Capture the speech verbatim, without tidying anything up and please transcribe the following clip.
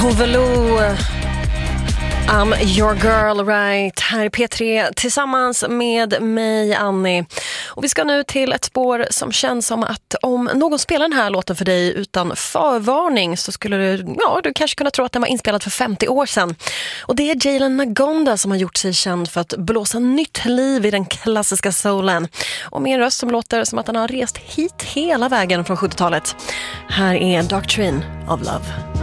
Tove Lo, I'm your girl right, här i P tre tillsammans med mig, Annie. Och vi ska nu till ett spår som känns som att om någon spelar den här låten för dig utan förvarning så skulle du, ja, du kanske kunna tro att den var inspelad för femtio år sedan. Och det är Jalen Nagonda som har gjort sig känd för att blåsa nytt liv i den klassiska soulen. Och med en röst som låter som att han har rest hit hela vägen från sjuttiotalet. Här är Doctrine of Love.